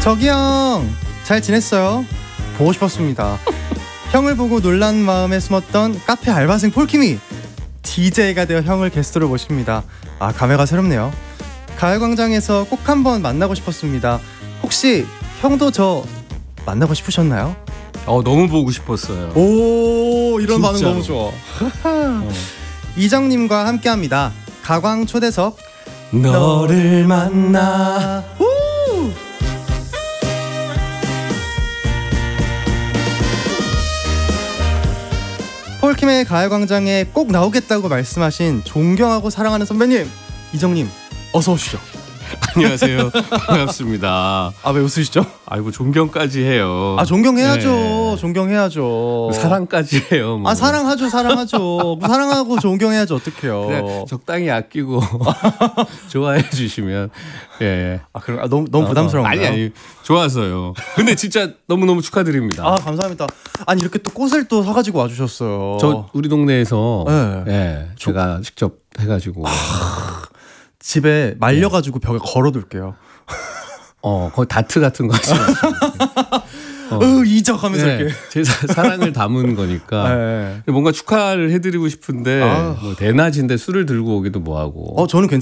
저기 형, 잘 지냈어요? 보고 싶었습니다. 형을 보고 놀란 마음에 숨었던 카페 알바생 폴킴이 DJ가 되어 형을 게스트로 모십니다. 아, 감회가 새롭네요. 가요광장에서 꼭 한번 만나고 싶었습니다. 혹시 형도 저 만나고 싶으셨나요? 너무 보고 싶었어요. 오, 이런 반응 진짜로. 너무 좋아. 이정님과 함께합니다. 가광 초대석 너를 만나. 폴킴의 가요광장에 꼭 나오겠다고 말씀하신 존경하고 사랑하는 선배님 이정님, 어서 오시죠. 안녕하세요. 반갑습니다. 아, 왜 웃으시죠? 아이고 존경까지 해요. 아, 존경해야죠. 네. 존경해야죠. 사랑까지 해요. 뭐. 아, 사랑하죠. 사랑하고 존경해야죠. 어떡해요. 그냥 적당히 아끼고 좋아해 주시면 예. 아, 그럼 너무 부담스러운가요? 아니 좋아서요. 근데 진짜 너무너무 축하드립니다. 아, 감사합니다. 아니, 이렇게 또 꽃을 또 사가지고 와주셨어요. 저 우리 동네에서 네. 예, 제가 직접 해가지고 집에 말려가지고 벽에 걸어둘게요. 거의 다트 같은 거 하시면 이적하면서 네, 이렇게. 제 사랑을 담은 거니까 네. 뭔가 축하를 해드리고 싶은데 아. 뭐 대낮인데 술을 들고 오기도 뭐하고 저는